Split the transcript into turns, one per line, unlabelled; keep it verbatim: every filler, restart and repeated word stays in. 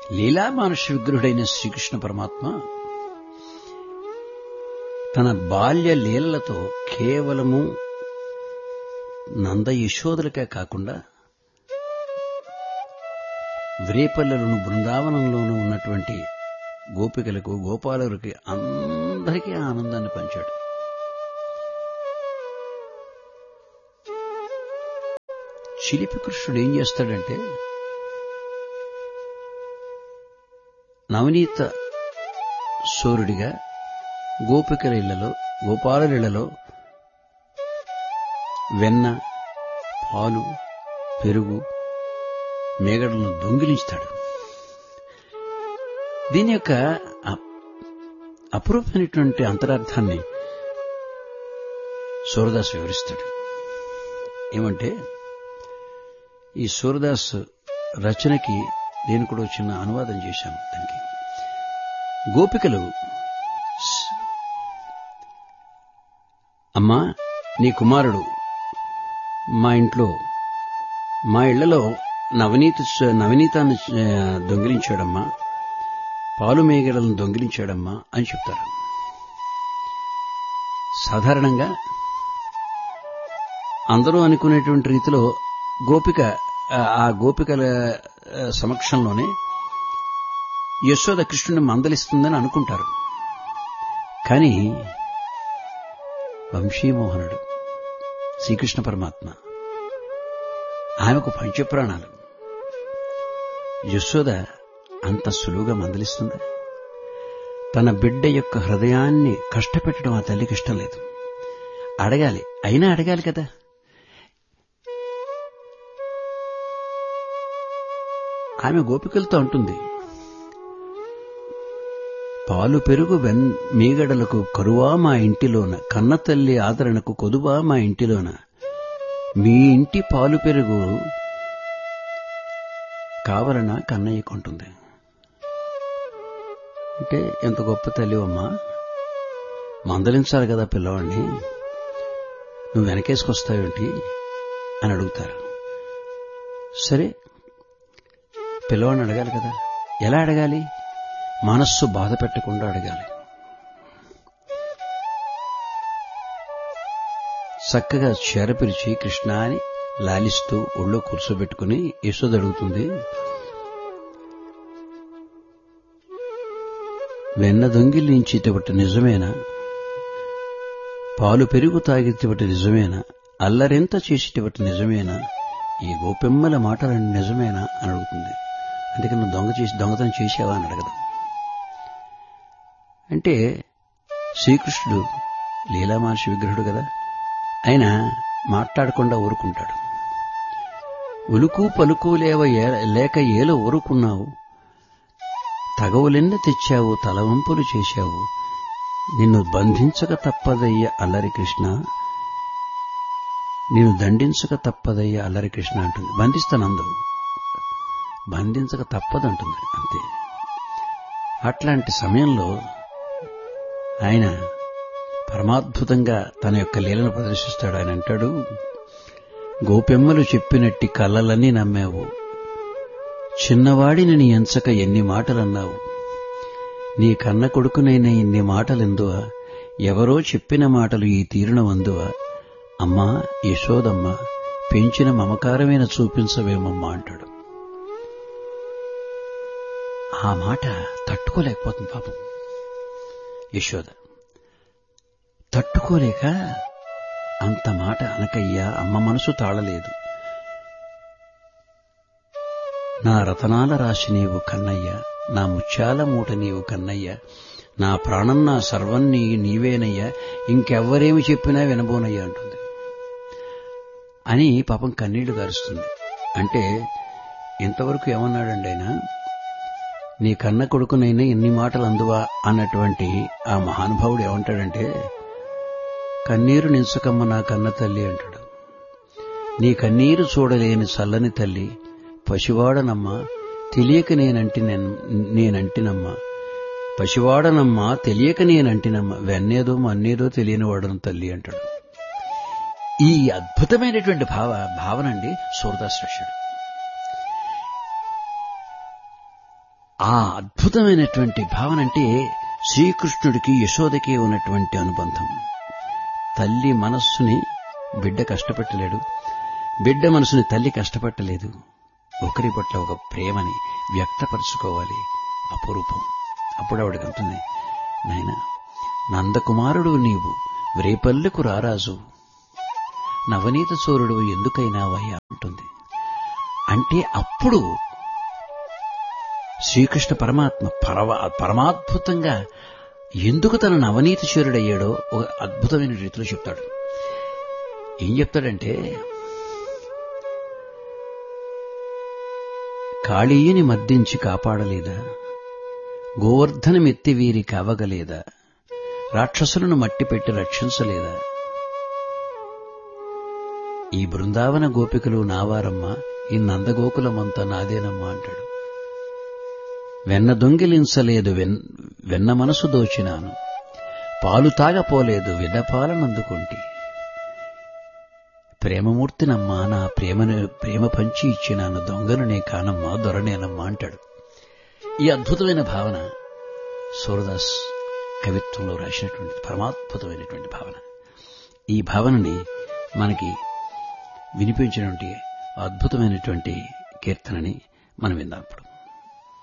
లీలా మానుష విగ్రహుడైన శ్రీకృష్ణ పరమాత్మ తన బాల్య లీలలతో కేవలము నంద యశోదలకే కాకుండా వ్రేపల్లెలోను బృందావనంలోనూ ఉన్నటువంటి గోపికలకు గోపాలులకి అందరికీ ఆనందాన్ని పంచాడు. చిలిపి కృష్ణుడు ఏం చేస్తాడంటే నవనీత సూర్యుడిగా గోపికల ఇళ్లలో గోపాలుల ఇళ్లలో వెన్న, పాలు, పెరుగు, మేగడలను దొంగిలించుతాడు. దీని యొక్క అపరూపమైనటువంటి అంతరార్థాన్ని సూరదాస్ వివరిస్తాడు. ఏమంటే ఈ సూరదాస్ రచనకి నేను కూడా చిన్న అనువాదం చేశాను. దానికి గోపికలు, అమ్మా నీ కుమారుడు మా ఇంట్లో మా ఇళ్లలో నవనీత నవనీతాన్ని దొంగిలించాడమ్మా, పాలు మేగడలను దొంగిలించాడమ్మా అని చెప్తారు. సాధారణంగా అందరూ అనుకునేటువంటి రీతిలో గోపిక ఆ గోపికల సమక్షంలోనే యశోద కృష్ణుని మందలిస్తుందని అనుకుంటారు. కానీ వంశీమోహనుడు శ్రీకృష్ణ పరమాత్మ ఆమెకు పంచప్రాణాలు. యశోద అంత సులువుగా మందలిస్తుందా? తన బిడ్డ యొక్క హృదయాన్ని కష్టపెట్టడం ఆ తల్లికి ఇష్టం లేదు. అడగాలి, అయినా అడగాలి కదా. ఆమె గోపికలతో అంటుంది, పాలు పెరుగు వెన్ మీగడలకు కరువా మా ఇంటిలోన, కన్నతల్లి ఆదరణకు కొదువా మా ఇంటిలోన, మీ ఇంటి పాలు పెరుగు కావాలన్నా కన్నయ్య కొంటుంది. అంటే ఎంత గొప్ప తల్లివమ్మా, మందలించాలి కదా పిల్లవాడిని, నువ్వు వెనకేసుకొస్తావేంటి అని అడుగుతారు. సరే పిల్లవాడిని అడగాలి కదా. ఎలా అడగాలి? మనస్సు బాధ పెట్టకుండా అడగాలి. చక్కగా చేరపిలిచి కృష్ణ అని లాలిస్తూ ఒళ్ళో కూర్చోబెట్టుకుని యశోద అడుగుతుంది, వెన్న దొంగిలించేటబట్టి నిజమేనా? పాలు పెరుగు తాగేటబట్టి నిజమేనా? అల్లరెంత చేసేటబట్టి నిజమేనా? ఈ గోపెమ్మల మాటలన్నీ నిజమేనా అని అడుగుతుంది. అందుకని నువ్వు దొంగ చేసి దొంగతనం చేసావా అని అడగదు. అంటే శ్రీకృష్ణుడు లీలామానుష విగ్రహుడు కదా, ఆయన మాట్లాడకుండా ఊరుకుంటాడు. ఉలుకు పలుకు లేవ లేక ఏలో ఊరుకున్నావు, తగవులెన్న తెచ్చావు, తలవంపులు చేశావు, నిన్ను బంధించక తప్పదయ్య అల్లరి కృష్ణ, నిన్ను దండించక తప్పదయ్య అల్లరి కృష్ణ అంటుంది. బంధిస్తానందరూ, బంధించక తప్పదంటుంది అంతే. అట్లాంటి సమయంలో ఆయన పరమాద్భుతంగా తన యొక్క లీలను ప్రదర్శిస్తాడు. ఆయన అంటాడు, గోపెమ్మలు చెప్పినట్టి కళ్ళలన్నీ నమ్మావు, చిన్నవాడిని నీ ఎంచక ఎన్ని మాటలన్నావు, నీ కన్న కొడుకునైన ఇన్ని మాటలెందువా, ఎవరో చెప్పిన మాటలు ఈ తీరున వందువా, అమ్మా యశోదమ్మ పెంచిన మమకారమైన చూపించవేమమ్మా అంటాడు. ఆ మాట తట్టుకోలేకపోతుంది పాపం యశోద. తట్టుకోలేక అంత మాట అనకయ్యా, అమ్మ మనసు తాళలేదు. నా రతనాల రాశి నీవు కన్నయ్య, నా ముత్యాల మూట నీవు కన్నయ్య, నా ప్రాణం నా సర్వం నీ నీవేనయ్యా, ఇంకెవ్వరేమి చెప్పినా వినబోనయ్యా అంటుంది. అని పాపం కన్నీళ్లు గారుస్తుంది. అంటే ఇంతవరకు ఏమన్నాడండి ఆయన, నీ కన్న కొడుకునైనా ఎన్ని మాటలు అందువా అన్నటువంటి ఆ మహానుభావుడు ఏమంటాడంటే, కన్నీరు నించకమ్మ నా కన్న తల్లి అంటాడు. నీ కన్నీరు చూడలేని చల్లని తల్లి, పసివాడనమ్మా తెలియక నేనంటి నేనంటినమ్మా, పసివాడనమ్మా తెలియక నేనంటినమ్మా, వెన్నేదో మన్నేదో తెలియని వాడను తల్లి అంటాడు. ఈ అద్భుతమైనటువంటి భావ భావనండి సూరదాస్ రాశాడు. ఆ అద్భుతమైనటువంటి భావన అంటే శ్రీకృష్ణుడికి యశోదకి ఉన్నటువంటి అనుబంధం. తల్లి మనస్సుని బిడ్డ కష్టపెట్టలేడు, బిడ్డ మనసుని తల్లి కష్టపెట్టలేదు. ఒకరి పట్ల ఒక ప్రేమని వ్యక్తపరచుకోవాలి, అపురూపం. అప్పుడు ఆవిడకి అంటుంది, నాయన నందకుమారుడు నీవు, రేపల్లెకు రారాజు, నవనీత చోరుడు ఎందుకైనావయ్యా అంటుంది. అంటే అప్పుడు శ్రీకృష్ణ పరమాత్మ పరమ పరమాద్భుతంగా ఎందుకు తన నవనీత చోరుడయ్యాడో ఒక అద్భుతమైన రీతిలో చెప్తాడు. ఏం చెప్తాడంటే, కాళీయని మర్దించి కాపాడలేదా, గోవర్ధనమెత్తి వీరి కావగలేదా, రాక్షసులను మట్టిపెట్టి రక్షించలేదా, ఈ బృందావన గోపికలు నావారమ్మా, ఈ నందగోకులమంతా నాదేనమ్మా అంటాడు. వెన్న దొంగిలించలేదు, వెన్న మనసు దోచినాను, పాలు తాగపోలేదు, విడపాలనందుకుంటి, ప్రేమమూర్తినమ్మా, నా ప్రేమను ప్రేమ పంచి ఇచ్చినాను, దొంగను నే కానమ్మా, దొరనేనమ్మా అంటాడు. ఈ అద్భుతమైన భావన సూరదాస్ కవిత్వంలో రాసినటువంటి పరమాద్భుతమైనటువంటి భావన. ఈ భావనని మనకి వినిపించినటువంటి అద్భుతమైనటువంటి కీర్తనని మనం విందాం ఇప్పుడు.